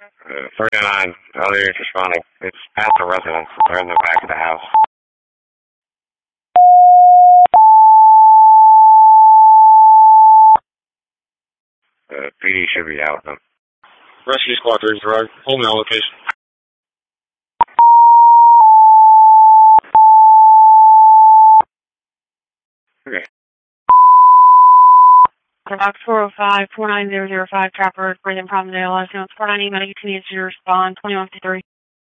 309, other units responding. It's past the residence. They're in the back of the house. PD should be out then. Rescue Squad 3 is arrived. Hold me on location. Okay. Box 405-49005, Trapper, Brendan Promdale, Last 490, Medic needs to respond, 2153.